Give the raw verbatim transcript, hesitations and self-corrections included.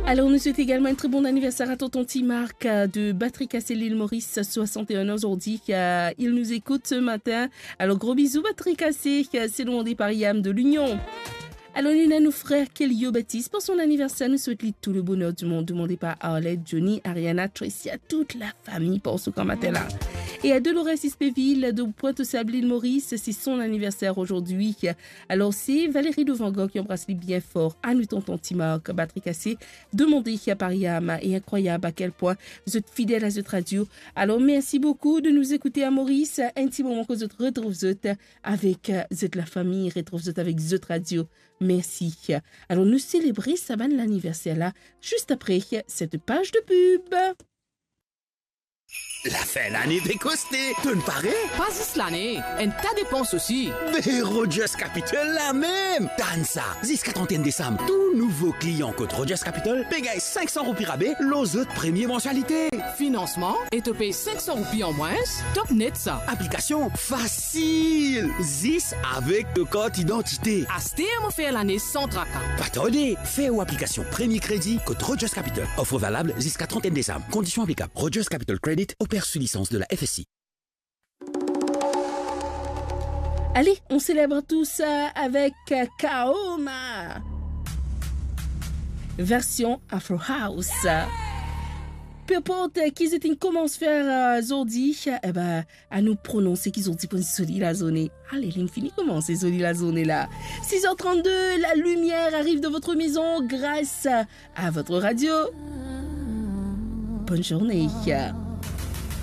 Alors, nous souhaitons également un très bon anniversaire à tonton Timarc de Batterie Cassée l'île Maurice, soixante et un ans aujourd'hui. Il nous écoute ce matin. Alors, gros bisous, Batterie Cassée. C'est le monde des Pariam de l'Union. Alors, nous avons nos frères Kelly Baptiste pour son anniversaire. Nous souhaitons tout le bonheur du monde. Demandez par Arlette, Johnny, Ariana, Tracy, à toute la famille pour ce grand matin-là. Et à Dolores Ispéville de Pointe-aux-Sables, l'île Maurice, c'est son anniversaire aujourd'hui. Alors, c'est Valérie de Van Gogh qui embrasse les bien fort. À nous, tonton Timarc, Batterie Cassée. Demandez à Pariam et incroyable à quel point vous êtes fidèles à cette radio. Alors, merci beaucoup de nous écouter à Maurice. Un petit moment que vous retrouvez avec cette la famille, retrouve avec cette radio. Merci. Alors, nous célébrons ça l'anniversaire là, juste après cette page de pub. La fin l'année décostée, tu ne parais? Pas juste l'année, un tas de dépenses aussi. Mais Rogers Capital la même. Tansa, jusqu'à trente et un décembre, tout nouveau client code Rogers Capital paye cinq cents roupies rabais, les autres premières mensualités. Financement et te paye cinq cents roupies en moins, top net ça. Application facile. Zis avec le code identité. Acheter à me faire l'année sans tracas. Pas tarder, fais ou application premier crédit code Rogers Capital. Offre valable jusqu'à trente et un décembre. Conditions applicables. Rogers Capital Credit opère sous licence de la F S I. Allez, on célèbre tout ça avec Kaoma. Version Afro House. Peu importe qu'ils étaient commencent à faire Zodi, eh ben, à nous prononcer qu'ils ont dit pour Zodi la zone. Allez, l'infini commence Zodi la zone là. six heures trente-deux, la lumière arrive dans votre maison grâce à votre radio. Bonne journée.